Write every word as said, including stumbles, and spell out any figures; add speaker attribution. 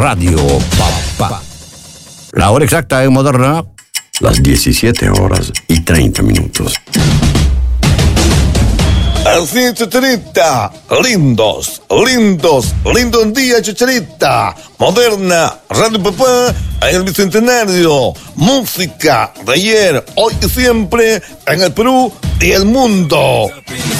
Speaker 1: Radio Papá. La hora exacta en Moderna, las diecisiete horas y treinta minutos.
Speaker 2: Así es, Chicharita. Lindos, lindos, lindo día, Chicharita. Moderna, Radio Papá, el Bicentenario. Música de ayer, hoy y siempre, en el Perú y el mundo.